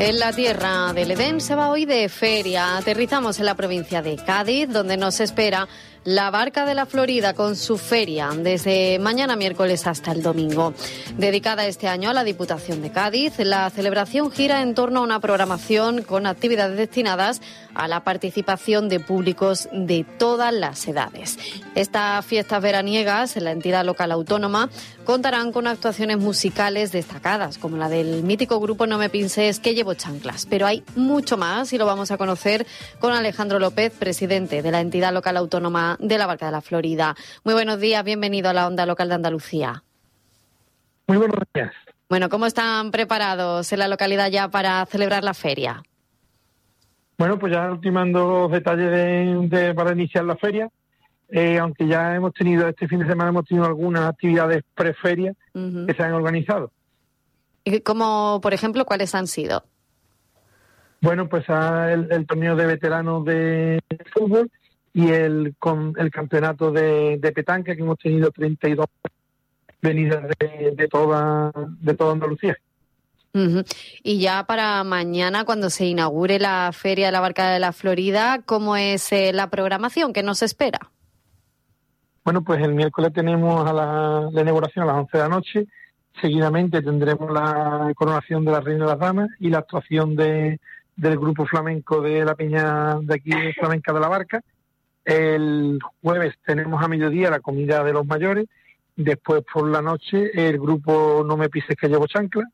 En la tierra del Edén se va hoy de feria. Aterrizamos en la provincia de Cádiz, donde nos espera la Barca de la Florida con su feria desde mañana miércoles hasta el domingo. Dedicada este año a la Diputación de Cádiz, la celebración gira en torno a una programación con actividades destinadas a la participación de públicos de todas las edades. Estas fiestas veraniegas en la entidad local autónoma contarán con actuaciones musicales destacadas, como la del mítico grupo No Me Pinces, Que Llevo Chanclas. Pero hay mucho más y lo vamos a conocer con Alejandro López, presidente de la entidad local autónoma de la Barca de la Florida. Muy buenos días, bienvenido a la Onda Local de Andalucía. Muy buenos días. Bueno, ¿cómo están preparados en la localidad ya para celebrar la feria? Bueno, pues ya ultimando los detalles para iniciar la feria, aunque ya hemos tenido, este fin de semana hemos tenido algunas actividades preferia que se han organizado. ¿Y como, por ejemplo, cuáles han sido? Bueno, pues el torneo de veteranos de fútbol y el campeonato de petanca, que hemos tenido 32 venidas de toda Andalucía. Y ya para mañana, cuando se inaugure la Feria de la Barca de la Florida, ¿cómo es la programación? ¿Qué nos espera? Bueno, pues el miércoles tenemos la inauguración a las 11 de la noche. Seguidamente tendremos la coronación de la Reina de las Damas y la actuación del grupo flamenco de la Peña de aquí, Flamenca de la Barca. El jueves tenemos a mediodía la comida de los mayores. Después por la noche el grupo No Me Pises, Que Llevo Chanclas.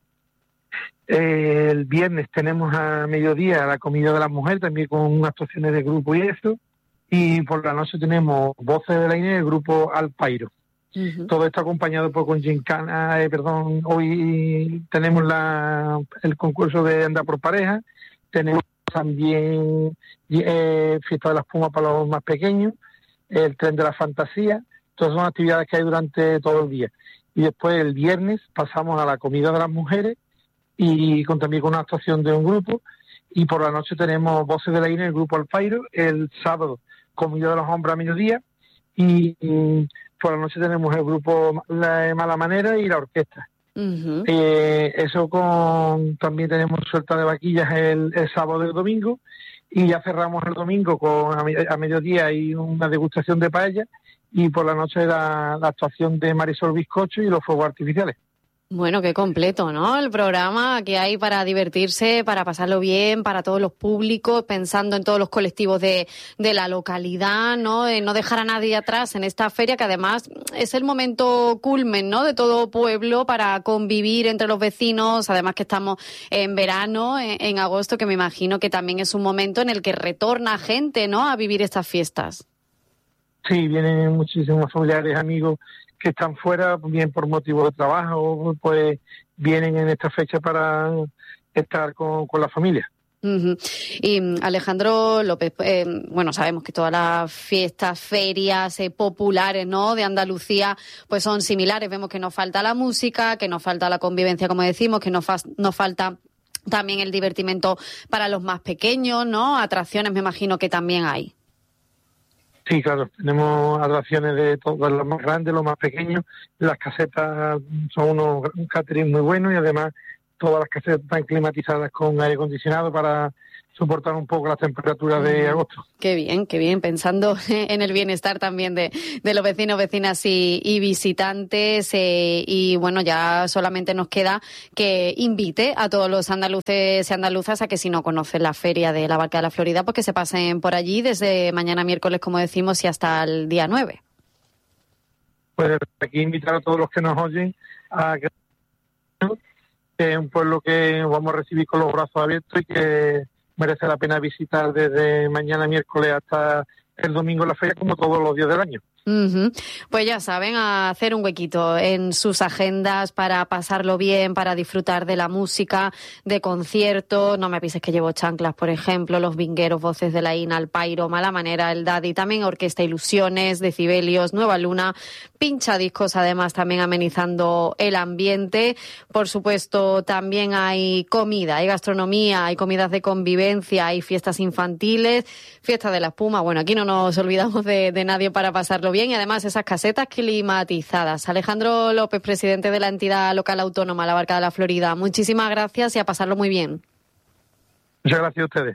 El viernes tenemos a mediodía la comida de las mujeres, también con actuaciones de grupo y eso. Y por la noche tenemos Voces de la Inés, el grupo Alpairo. Todo esto acompañado con gincana, hoy tenemos el concurso de andar por pareja, tenemos también fiesta de la espuma para los más pequeños, el tren de la fantasía. Todas son actividades que hay durante todo el día. Y después el viernes pasamos a la comida de las mujeres y también con una actuación de un grupo. Y por la noche tenemos Voces de la Inés, el grupo Alpairo. El sábado comida de los hombres a mediodía y por la noche tenemos el grupo La Mala Manera y la orquesta. También tenemos suelta de vaquillas el sábado y el domingo, y ya cerramos el domingo a mediodía y una degustación de paella, y por la noche la actuación de Marisol Bizcocho y los fuegos artificiales. Bueno, qué completo, ¿no? El programa que hay para divertirse, para pasarlo bien, para todos los públicos, pensando en todos los colectivos de la localidad, ¿no? No dejar a nadie atrás en esta feria, que además es el momento culmen, ¿no? De todo pueblo para convivir entre los vecinos, además que estamos en verano, en agosto, que me imagino que también es un momento en el que retorna gente, ¿no? A vivir estas fiestas. Sí, vienen muchísimos familiares, amigos que están fuera, bien por motivos de trabajo, pues vienen en esta fecha para estar con la familia. Y Alejandro López, bueno, sabemos que todas las fiestas, ferias populares, ¿no?, de Andalucía, pues son similares. Vemos que nos falta la música, que nos falta la convivencia, como decimos, que nos falta también el divertimento para los más pequeños, ¿no? Atracciones, me imagino que también hay. Sí, claro, tenemos atracciones de todos, los más grandes, los más pequeños. Las casetas son un catering muy bueno, y además todas las casetas están climatizadas con aire acondicionado para soportar un poco las temperaturas de agosto. Qué bien, pensando en el bienestar también de los vecinos, vecinas y visitantes. Y bueno, ya solamente nos queda que invite a todos los andaluces y andaluzas a que, si no conocen la Feria de la Barca de la Florida, pues que se pasen por allí desde mañana miércoles, como decimos, y hasta el día 9. Pues aquí invitar a todos los que nos oyen a que es un pueblo que vamos a recibir con los brazos abiertos y que merece la pena visitar desde mañana miércoles hasta el domingo en la feria, como todos los días del año. Pues ya saben, a hacer un huequito en sus agendas para pasarlo bien, para disfrutar de la música, de conciertos. No Me Pises, Que Llevo Chanclas, por ejemplo, los vingueros, Voces de la Ina, Alpairo, Mala Manera, el Daddy, también Orquesta Ilusiones, Decibelios, Nueva Luna, pinchadiscos, además también amenizando el ambiente. Por supuesto, también hay comida, hay gastronomía, hay comidas de convivencia, hay fiestas infantiles, fiesta de la espuma. Bueno, aquí no nos olvidamos de nadie para pasarlo bien, y además esas casetas climatizadas. Alejandro López, presidente de la entidad local autónoma La Barca de la Florida, muchísimas gracias y a pasarlo muy bien. Muchas gracias a ustedes.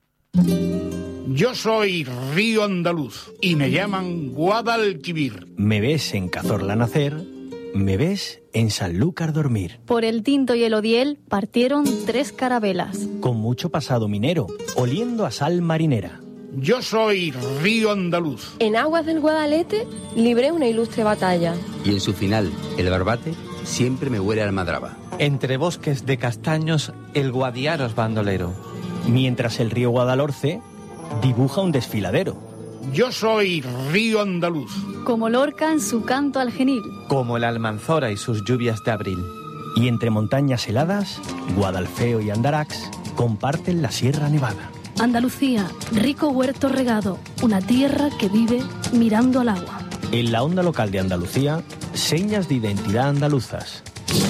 Yo soy Río Andaluz y me llaman Guadalquivir. Me ves en Cazorla nacer, me ves en Sanlúcar dormir. Por el Tinto y el Odiel partieron 3 carabelas. Con mucho pasado minero, oliendo a sal marinera. Yo soy Río Andaluz. En aguas del Guadalete libré una ilustre batalla. Y en su final, el Barbate siempre me huele a almadraba. Entre bosques de castaños, el Guadiaro es bandolero. Mientras el río Guadalhorce dibuja un desfiladero. Yo soy Río Andaluz. Como Lorca en su canto al genil. Como el Almanzora y sus lluvias de abril. Y entre montañas heladas, Guadalfeo y Andarax comparten la Sierra Nevada. Andalucía, rico huerto regado, una tierra que vive mirando al agua. En la onda local de Andalucía, señas de identidad andaluzas.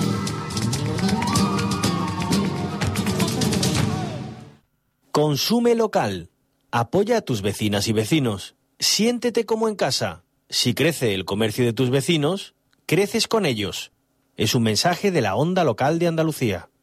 Consume local. Apoya a tus vecinas y vecinos. Siéntete como en casa. Si crece el comercio de tus vecinos, creces con ellos. Es un mensaje de la onda local de Andalucía.